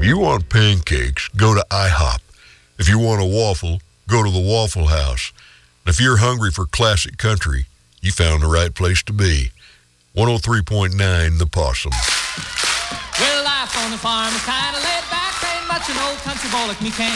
you want pancakes, go to IHOP. If you want a waffle, go to the Waffle House. And if you're hungry for classic country, you found the right place to be. 103.9 The Possum. Well, life on the farm is kind of laid back. Ain't much an old country boy like me can